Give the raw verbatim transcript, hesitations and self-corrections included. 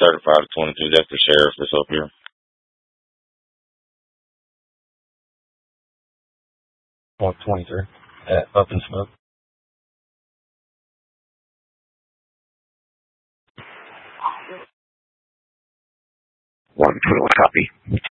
thirty-five to twenty-two. That's the sheriff that's up here. Point twenty-three. At Up in Smoke. one twenty-one copy.